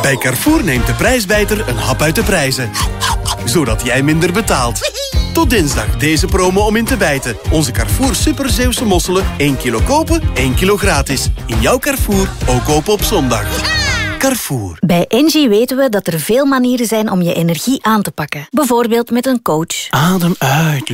Bij Carrefour neemt de prijsbijter een hap uit de prijzen. Zodat jij minder betaalt. Tot dinsdag deze promo om in te bijten. Onze Carrefour Super Zeeuwse mosselen. 1 kilo kopen, 1 kilo gratis. In jouw Carrefour, ook kopen op zondag. Carrefour. Bij Engie weten we dat er veel manieren zijn om je energie aan te pakken. Bijvoorbeeld met een coach. Adem uit.